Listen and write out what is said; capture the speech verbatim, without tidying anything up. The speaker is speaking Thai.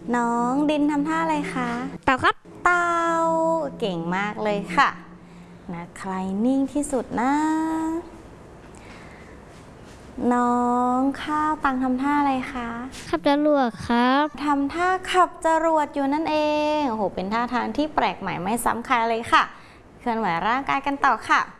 น้องดินทำท่าอะไรคะเต่าครับเต่าเก่งมากเลยค่ะนะใครนิ่งที่สุดนะน้องข้าวตังทำท่าอะไรคะขับจรวดครับทำท่าขับจรวดอยู่นั่นเองโอ้โหเป็นท่าทางที่แปลกใหม่ไม่ซ้ำใครเลยค่ะเคลื่อนไหวร่างกายกันต่อค่ะ